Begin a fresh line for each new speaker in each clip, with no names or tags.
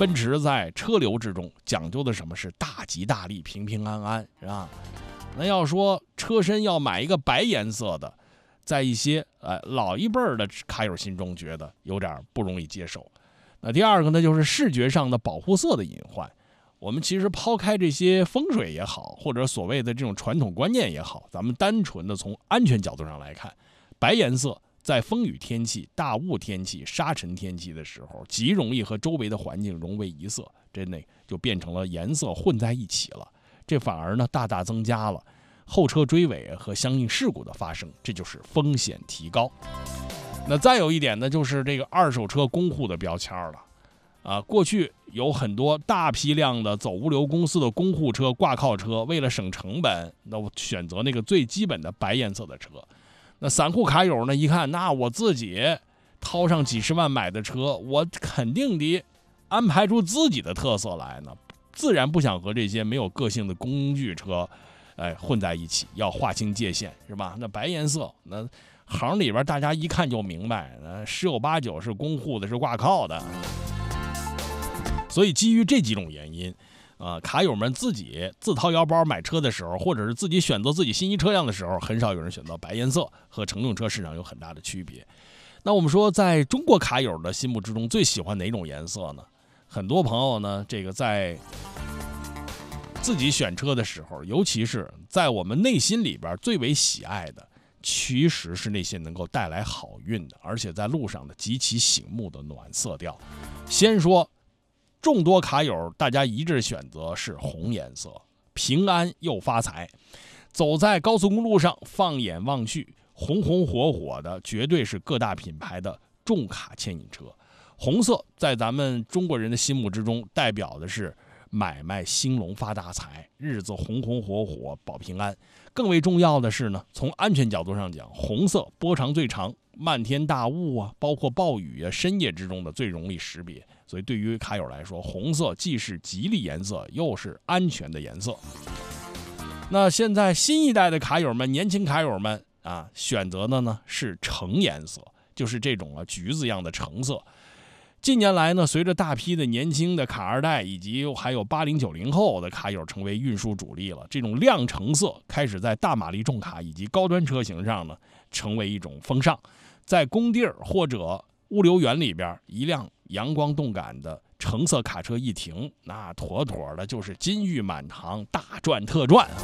奔驰在车流之中讲究的什么是大吉大利、平平安安，是吧？那要说车身要买一个白颜色的，在一些老一辈的卡友心中觉得有点不容易接受。那第二个呢，就是视觉上的保护色的隐患。我们其实抛开这些风水也好，或者所谓的这种传统观念也好，咱们单纯的从安全角度上来看，白颜色在风雨天气、大雾天气、沙尘天气的时候，极容易和周围的环境融为一色，真的就变成了颜色混在一起了。这反而呢，大大增加了后车追尾和相应事故的发生，这就是风险提高。那再有一点呢，就是这个二手车公户的标签了。过去有很多大批量的走物流公司的公户车、挂靠车，为了省成本，那我选择那个最基本的白颜色的车。那散户卡友呢，一看，那我自己掏上几十万买的车，我肯定得安排出自己的特色来呢，自然不想和这些没有个性的工具车混在一起，要划清界限，是吧？那白颜色，那行里边大家一看就明白，十有八九是公户的，是挂靠的。所以基于这几种原因，卡友们自己自掏腰包买车的时候，或者是自己选择自己心仪车辆的时候，很少有人选择白颜色，和乘用车市场有很大的区别。那我们说，在中国卡友的心目之中，最喜欢哪种颜色呢？很多朋友呢，这个在自己选车的时候，尤其是在我们内心里边最为喜爱的，其实是那些能够带来好运的，而且在路上的极其醒目的暖色调。先说众多卡友大家一致选择是红颜色，平安又发财。走在高速公路上，放眼望去，红红火火的绝对是各大品牌的重卡牵引车。红色在咱们中国人的心目之中代表的是买卖兴隆发大财，日子红红火火保平安。更为重要的是呢，从安全角度上讲，红色波长最长，漫天大雾啊，包括暴雨啊，深夜之中的最容易识别。所以对于卡友来说，红色既是吉利颜色，又是安全的颜色。那现在新一代的卡友们，年轻卡友们选择的呢是橙颜色，就是这种橘子样的橙色。近年来呢，随着大批的年轻的卡二代以及还有80、90后的卡友成为运输主力了，这种亮橙色开始在大马力重卡以及高端车型上呢成为一种风尚。在工地或者物流园里边，一辆阳光动感的橙色卡车一停，那妥妥的就是金玉满堂，大赚特赚啊！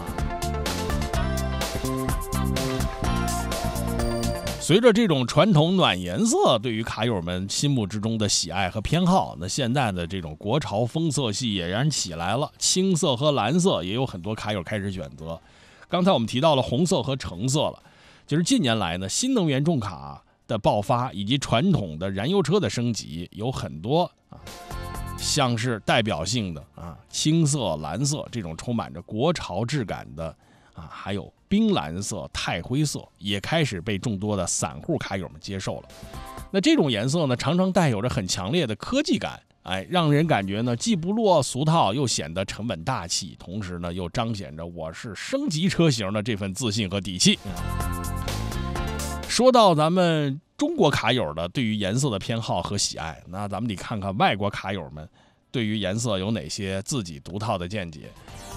随着这种传统暖颜色对于卡友们心目之中的喜爱和偏好，那现在的这种国潮风色系也然起来了，青色和蓝色也有很多卡友开始选择。刚才我们提到了红色和橙色了，就是近年来呢，新能源重卡的爆发以及传统的燃油车的升级，有很多像是代表性的青色、蓝色这种充满着国潮质感的还有冰蓝色、钛灰色也开始被众多的散户卡友们接受了。那这种颜色呢，常常带有着很强烈的科技感，让人感觉呢既不落俗套，又显得沉稳大气，同时呢又彰显着我是升级车型的这份自信和底气。说到咱们中国卡友的对于颜色的偏好和喜爱，那咱们得看看外国卡友们对于颜色有哪些自己独到的见解。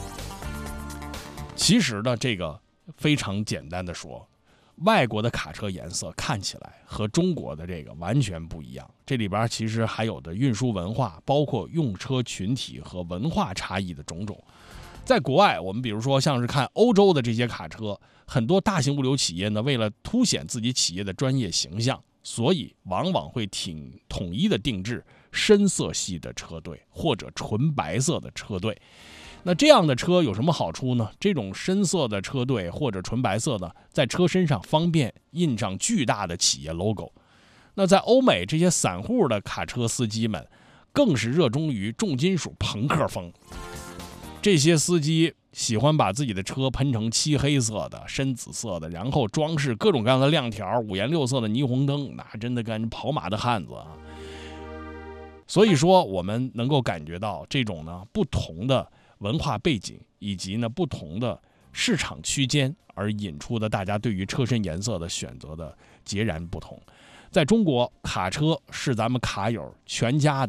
其实呢，这个非常简单的说，外国的卡车颜色看起来和中国的这个完全不一样，这里边其实还有的运输文化，包括用车群体和文化差异的种种。在国外，我们比如说像是看欧洲的这些卡车，很多大型物流企业呢，为了凸显自己企业的专业形象，所以往往会统一的定制深色系的车队或者纯白色的车队。那这样的车有什么好处呢？这种深色的车队或者纯白色的，在车身上方便印上巨大的企业 logo。那在欧美，这些散户的卡车司机们更是热衷于重金属朋克风。这些司机喜欢把自己的车喷成漆黑色的、深紫色的，然后装饰各种各样的亮条、五颜六色的霓虹灯，那真的跟跑马的汉子啊！所以说，我们能够感觉到这种呢不同的文化背景以及呢不同的市场区间而引出的大家对于车身颜色的选择的截然不同。在中国，卡车是咱们卡友全家的